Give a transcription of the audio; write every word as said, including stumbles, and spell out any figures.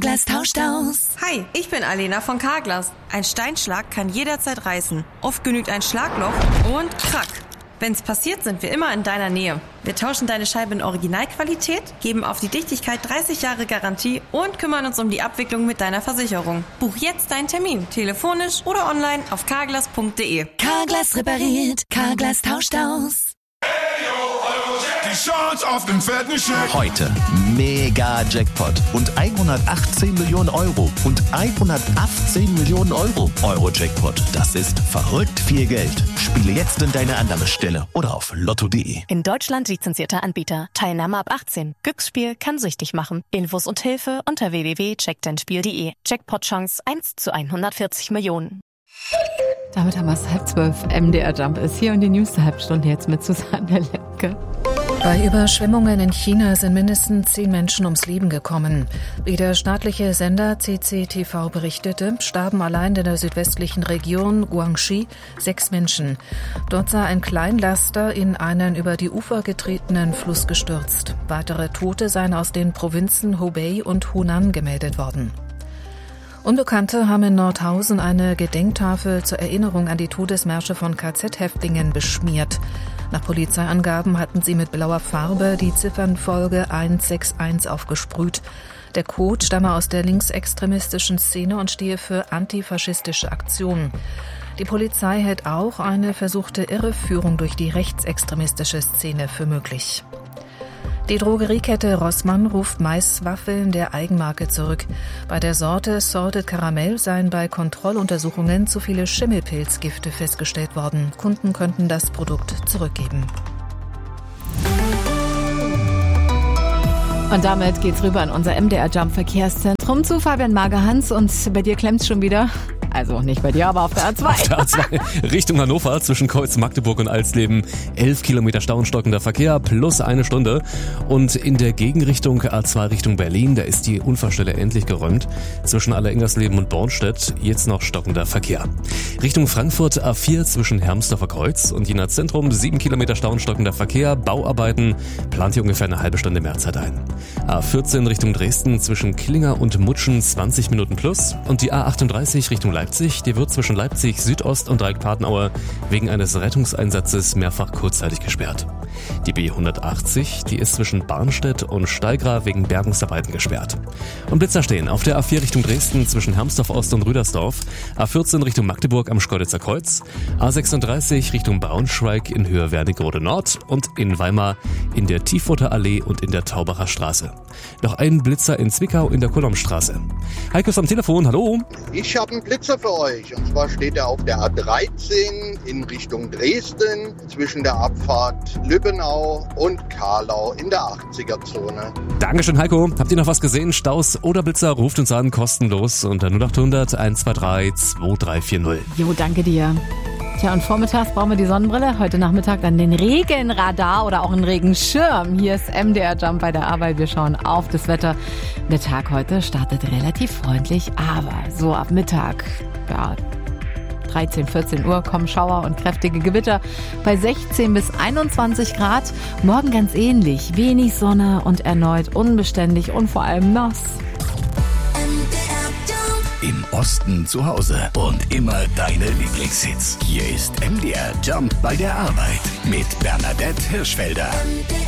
Carglass tauscht aus. Hi, ich bin Alena von Carglass. Ein Steinschlag kann jederzeit reißen. Oft genügt ein Schlagloch und krack. Wenn's passiert, sind wir immer in deiner Nähe. Wir tauschen deine Scheibe in Originalqualität, geben auf die Dichtigkeit dreißig Jahre Garantie und kümmern uns um die Abwicklung mit deiner Versicherung. Buch jetzt deinen Termin, telefonisch oder online auf carglass punkt de. Carglass repariert, Carglass tauscht aus. Die Chance auf den fetten Scheck. Heute mega Jackpot und hundertachtzehn Millionen Euro und hundertachtzehn Millionen Euro. Euro-Jackpot, das ist verrückt viel Geld. Spiele jetzt in deine Annahmestelle oder auf lotto punkt de. In Deutschland lizenzierter Anbieter. Teilnahme ab achtzehn. Glücksspiel kann süchtig machen. Infos und Hilfe unter w w w punkt check dein spiel punkt de. Jackpot-Chance eins zu hundertvierzig Millionen. Damit haben wir es halb zwölf. M D R Jump ist hier und die nächste Halbstunde jetzt mit Susanne Lemke. Bei Überschwemmungen in China sind mindestens zehn Menschen ums Leben gekommen. Wie der staatliche Sender C C T V berichtete, starben allein in der südwestlichen Region Guangxi sechs Menschen. Dort sei ein Kleinlaster in einen über die Ufer getretenen Fluss gestürzt. Weitere Tote seien aus den Provinzen Hubei und Hunan gemeldet worden. Unbekannte haben in Nordhausen eine Gedenktafel zur Erinnerung an die Todesmärsche von K Z-Häftlingen beschmiert. Nach Polizeiangaben hatten sie mit blauer Farbe die Ziffernfolge hunderteinundsiebzig aufgesprüht. Der Code stamme aus der linksextremistischen Szene und stehe für antifaschistische Aktionen. Die Polizei hält auch eine versuchte Irreführung durch die rechtsextremistische Szene für möglich. Die Drogeriekette Rossmann ruft Maiswaffeln der Eigenmarke zurück. Bei der Sorte Salted Caramel seien bei Kontrolluntersuchungen zu viele Schimmelpilzgifte festgestellt worden. Kunden könnten das Produkt zurückgeben. Und damit geht's rüber in unser M D R Jump Verkehrszentrum zu Fabian Magerhans. Und bei dir klemmt's schon wieder. Also nicht bei dir, aber auf der A zwei. Auf der A zwei Richtung Hannover zwischen Kreuz Magdeburg und Alsleben. Elf Kilometer Stau und stockender Verkehr plus eine Stunde. Und in der Gegenrichtung A zwei Richtung Berlin, da ist die Unfallstelle endlich geräumt. Zwischen Allerengersleben und Bornstedt jetzt noch stockender Verkehr. Richtung Frankfurt A vier zwischen Hermsdorfer Kreuz und Jena Zentrum. Sieben Kilometer Stau und stockender Verkehr. Bauarbeiten plant hier ungefähr eine halbe Stunde Mehrzeit ein. A vierzehn Richtung Dresden zwischen Klinger und Mutschen zwanzig Minuten plus. Und die A achtunddreißig Richtung Leipzig, die wird zwischen Leipzig Südost und Dreieck-Patenaue wegen eines Rettungseinsatzes mehrfach kurzzeitig gesperrt. Die B hundertachtzig, die ist zwischen Barnstedt und Steigra wegen Bergungsarbeiten gesperrt. Und Blitzer stehen auf der A vier Richtung Dresden zwischen Hermsdorf Ost und Rüdersdorf, A vierzehn Richtung Magdeburg am Schkeuditzer Kreuz, A sechsunddreißig Richtung Braunschweig in Höhe Wernigerode Nord und in Weimar in der Tiefurter Allee und in der Taubacher Straße. Noch ein Blitzer in Zwickau in der Kolomstraße. Heiko ist am Telefon, hallo. Ich habe einen Blitzer für euch. Und zwar steht er auf der A dreizehn in Richtung Dresden zwischen der Abfahrt Lübbenau und Karlau in der achtziger-Zone. Dankeschön, Heiko. Habt ihr noch was gesehen? Staus oder Blitzer? Ruft uns an, kostenlos unter null acht hundert eins zwei drei zwei drei vier null. Jo, danke dir. Tja, und vormittags brauchen wir die Sonnenbrille. Heute Nachmittag dann den Regenradar oder auch einen Regenschirm. Hier ist M D R Jump bei der Arbeit. Wir schauen auf das Wetter. Der Tag heute startet relativ freundlich, aber so ab Mittag, ja, dreizehn, vierzehn Uhr kommen Schauer und kräftige Gewitter bei sechzehn bis einundzwanzig Grad. Morgen ganz ähnlich. Wenig Sonne und erneut unbeständig und vor allem nass. Im Osten zu Hause und immer deine Lieblingshits. Hier ist M D R Jump bei der Arbeit mit Bernadette Hirschfelder. M D R